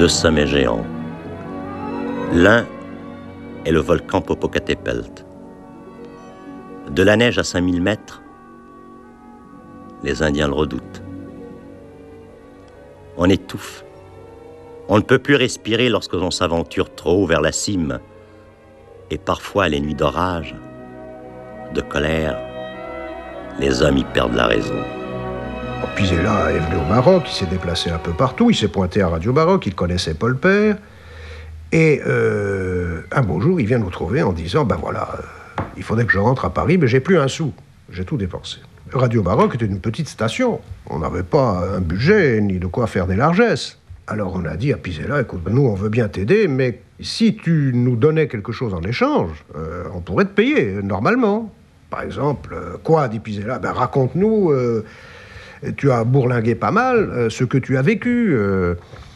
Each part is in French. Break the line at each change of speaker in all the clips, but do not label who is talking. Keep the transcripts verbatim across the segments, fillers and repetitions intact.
deux sommets géants. L'un est le volcan Popocatépetl. De la neige à cinq mille mètres, les Indiens le redoutent. On étouffe. On ne peut plus respirer lorsque l'on s'aventure trop haut vers la cime. Et parfois, les nuits d'orage, de colère, les hommes y perdent la raison.
Pisella est venu au Maroc, il s'est déplacé un peu partout, il s'est pointé à Radio Maroc, il connaissait Paul Père. Et euh, un beau jour, il vient nous trouver en disant « Ben voilà, euh, il faudrait que je rentre à Paris, mais j'ai plus un sou, j'ai tout dépensé. » Radio Maroc était une petite station, on n'avait pas un budget ni de quoi faire des largesses. Alors on a dit à Pisella « Écoute, ben nous on veut bien t'aider, mais si tu nous donnais quelque chose en échange, euh, on pourrait te payer normalement. » Par exemple, euh, quoi, dit Pisella, ben raconte-nous, euh, tu as bourlingué pas mal, euh, ce que tu as vécu. Euh,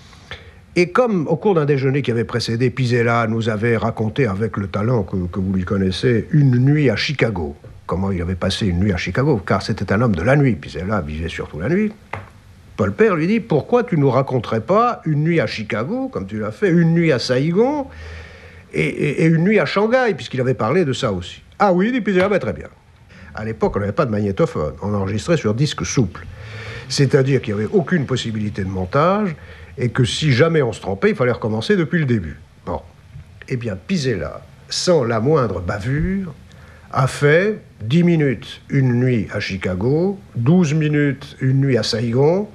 Et comme au cours d'un déjeuner qui avait précédé, Pisella nous avait raconté avec le talent que, que vous lui connaissez, une nuit à Chicago. Comment il avait passé une nuit à Chicago, car c'était un homme de la nuit. Pisella vivait surtout la nuit. Paul Père lui dit, pourquoi tu ne nous raconterais pas une nuit à Chicago, comme tu l'as fait, une nuit à Saïgon, et, et, et une nuit à Shanghai, puisqu'il avait parlé de ça aussi. Ah oui, dit Pisella, ben très bien. À l'époque, on n'avait pas de magnétophone, on enregistrait sur disque souple. C'est-à-dire qu'il n'y avait aucune possibilité de montage, et que si jamais on se trompait, il fallait recommencer depuis le début. Bon. Eh bien, Pisella, sans la moindre bavure, a fait dix minutes une nuit à Chicago, douze minutes une nuit à Saïgon,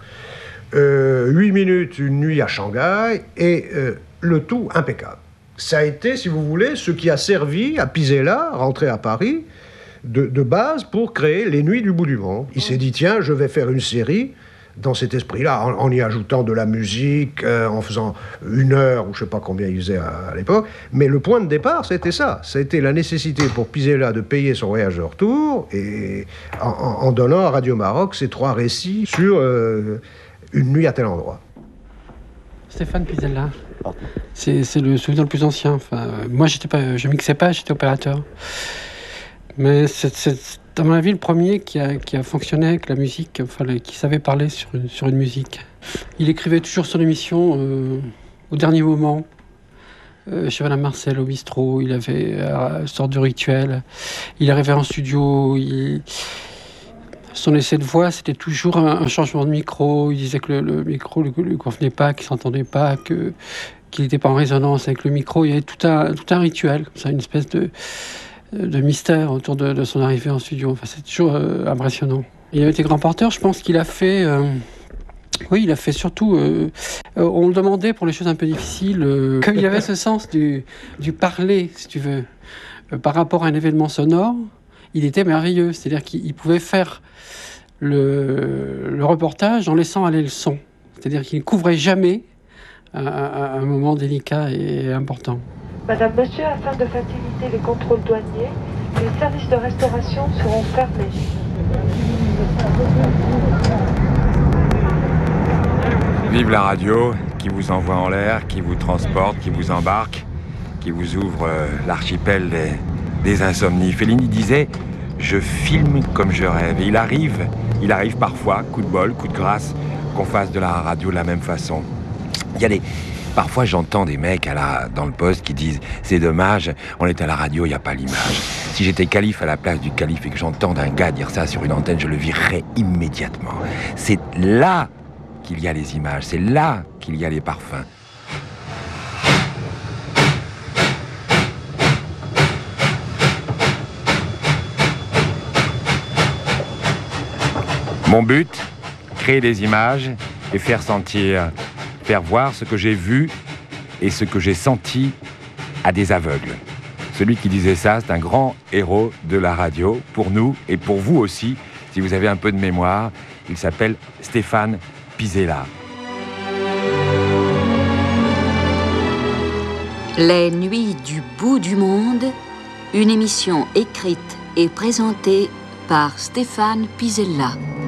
euh, huit minutes une nuit à Shanghai, et euh, le tout impeccable. Ça a été, si vous voulez, ce qui a servi à Pisella, rentré à Paris, de, de base pour créer les Nuits du bout du monde. Il s'est dit, tiens, je vais faire une série dans cet esprit-là, en, en y ajoutant de la musique, euh, en faisant une heure, ou je ne sais pas combien il faisait à, à l'époque. Mais le point de départ, c'était ça. C'était la nécessité pour Pisella de payer son voyage de retour, et en, en, en donnant à Radio Maroc ces trois récits sur euh, une nuit à tel endroit.
Stéphane Pisella, c'est, c'est le souvenir le plus ancien. Enfin, euh, moi, j'étais pas, je ne mixais pas, j'étais opérateur. Mais c'est, c'est, à mon avis, le premier qui a, qui a fonctionné avec la musique, enfin, le, qui savait parler sur une, sur une musique. Il écrivait toujours son émission euh, au dernier moment, euh, chez Madame Marcel, au bistrot. Il avait euh, une sorte de rituel. Il arrivait en studio, il... son essai de voix, c'était toujours un, un changement de micro. Il disait que le, le micro ne lui convenait pas, qu'il ne s'entendait pas, que, qu'il n'était pas en résonance avec le micro. Il y avait tout un, tout un rituel, comme ça, une espèce de... de mystère autour de, de son arrivée en studio. Enfin, c'est toujours euh, impressionnant. Il a été grand porteur, je pense qu'il a fait... Euh, oui, il a fait surtout... Euh, euh, on le demandait pour les choses un peu difficiles, euh, comme il avait ce sens du, du parler, si tu veux, euh, par rapport à un événement sonore, il était merveilleux. C'est-à-dire qu'il pouvait faire le, le reportage en laissant aller le son. C'est-à-dire qu'il ne couvrait jamais un, un, un moment délicat et important.
Madame, Monsieur, afin de faciliter les contrôles douaniers, les services de restauration seront fermés.
Vive la radio, qui vous envoie en l'air, qui vous transporte, qui vous embarque, qui vous ouvre euh, l'archipel des, des insomnies. Fellini disait « Je filme comme je rêve ». Et il arrive, il arrive parfois, coup de bol, coup de grâce, qu'on fasse de la radio de la même façon. Il y a des... Parfois, j'entends des mecs à la, dans le poste qui disent « C'est dommage, on est à la radio, il n'y a pas l'image. » Si j'étais calife à la place du calife et que j'entends un gars dire ça sur une antenne, je le virerais immédiatement. C'est là qu'il y a les images, c'est là qu'il y a les parfums. Mon but, créer des images et faire sentir... faire voir ce que j'ai vu et ce que j'ai senti à des aveugles. Celui qui disait ça, c'est un grand héros de la radio, pour nous et pour vous aussi, si vous avez un peu de mémoire. Il s'appelle Stéphane Pisella.
Les Nuits du bout du monde, une émission écrite et présentée par Stéphane Pisella.